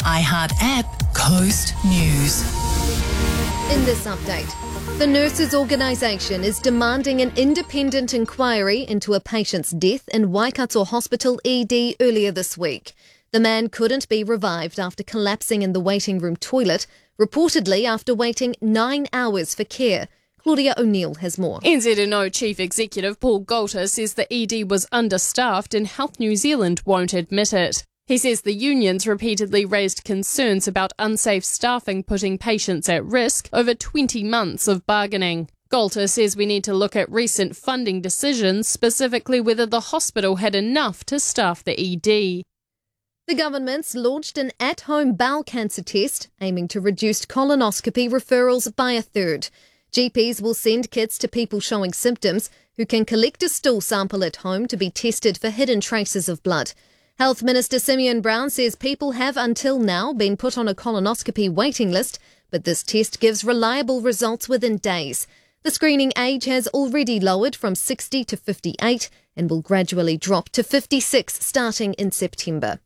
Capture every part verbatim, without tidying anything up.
iHeart app, Coast News. In this update, the Nurses Organisation is demanding an independent inquiry into a patient's death in Waikato Hospital E D earlier this week. The man couldn't be revived after collapsing in the waiting room toilet, reportedly after waiting nine hours for care. Claudia O'Neill has more. N Z N O Chief Executive Paul Galter says the E D was understaffed and Health New Zealand won't admit it. He says the unions repeatedly raised concerns about unsafe staffing putting patients at risk over twenty months of bargaining. Galter says we need to look at recent funding decisions, specifically whether the hospital had enough to staff the E D. The government's launched an at-home bowel cancer test aiming to reduce colonoscopy referrals by a third. G Ps will send kits to people showing symptoms who can collect a stool sample at home to be tested for hidden traces of blood. Health Minister Simeon Brown says people have until now been put on a colonoscopy waiting list, but this test gives reliable results within days. The screening age has already lowered from sixty to fifty-eight and will gradually drop to fifty-six starting in September.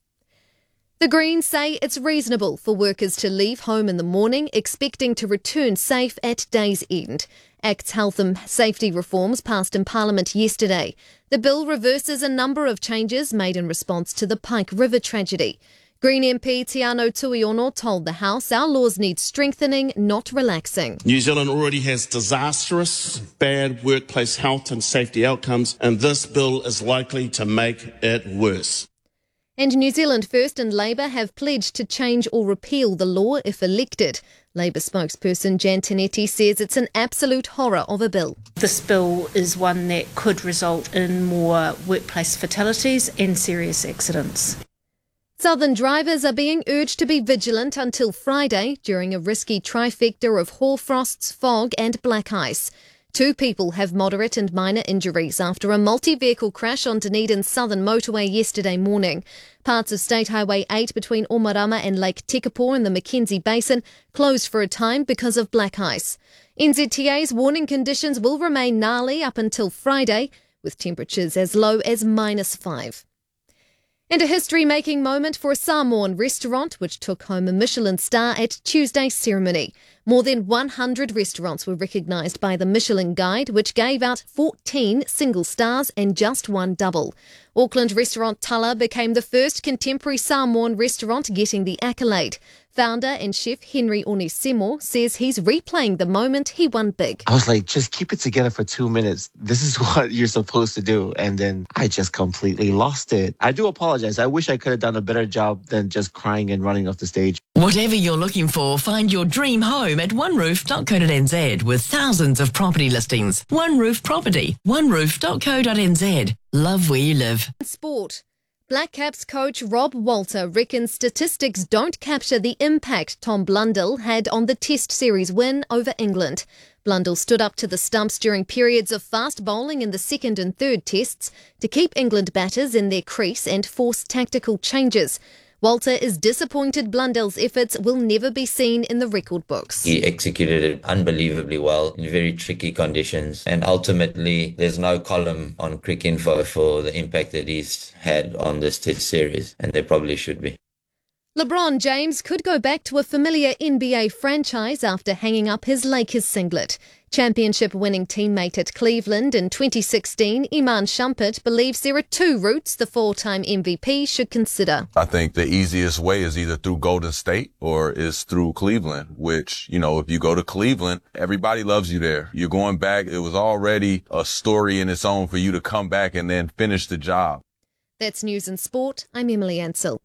The Greens say it's reasonable for workers to leave home in the morning expecting to return safe at day's end. Act's health and safety reforms passed in Parliament yesterday. The bill reverses a number of changes made in response to the Pike River tragedy. Green M P Tiano Tuiono told the House our laws need strengthening, not relaxing. New Zealand already has disastrous, bad workplace health and safety outcomes, and this bill is likely to make it worse. And New Zealand First and Labour have pledged to change or repeal the law if elected. Labour spokesperson Jan Tinetti says it's an absolute horror of a bill. This bill is one that could result in more workplace fatalities and serious accidents. Southern drivers are being urged to be vigilant until Friday during a risky trifecta of hoarfrosts, fog and black ice. Two people have moderate and minor injuries after a multi-vehicle crash on Dunedin's southern motorway yesterday morning. Parts of State Highway eight between Omarama and Lake Tekapo in the Mackenzie Basin closed for a time because of black ice. N Z T A's warning conditions will remain gnarly up until Friday, with temperatures as low as minus five. And a history-making moment for a Samoan restaurant which took home a Michelin star at Tuesday's ceremony. More than one hundred restaurants were recognised by the Michelin Guide, which gave out fourteen single stars and just one double. Auckland restaurant Tala became the first contemporary Samoan restaurant getting the accolade. Founder and chef Henry Onesimo says he's replaying the moment he won big. I was like, just keep it together for two minutes. This is what you're supposed to do. And then I just completely lost it. I do apologize. I wish I could have done a better job than just crying and running off the stage. Whatever you're looking for, find your dream home at one roof dot co dot n z with thousands of property listings. One Roof Property, one roof dot co dot n z. Love where you live. Sport. Black Caps coach Rob Walter reckons statistics don't capture the impact Tom Blundell had on the Test Series win over England. Blundell stood up to the stumps during periods of fast bowling in the second and third tests to keep England batters in their crease and force tactical changes. Walter is disappointed Blundell's efforts will never be seen in the record books. He executed it unbelievably well in very tricky conditions, and ultimately there's no column on Cricinfo for the impact that he's had on this Test series, and there probably should be. LeBron James could go back to a familiar N B A franchise after hanging up his Lakers singlet. Championship-winning teammate at Cleveland in twenty sixteen, Iman Shumpert, believes there are two routes the four-time M V P should consider. I think the easiest way is either through Golden State or is through Cleveland, which, you know, if you go to Cleveland, everybody loves you there. You're going back. It was already a story in its own for you to come back and then finish the job. That's News and Sport. I'm Emily Ansell.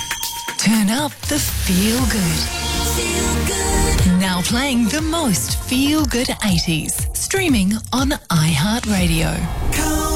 Turn up the feel good. Feel good. Now playing the most feel good eighties. Streaming on iHeartRadio.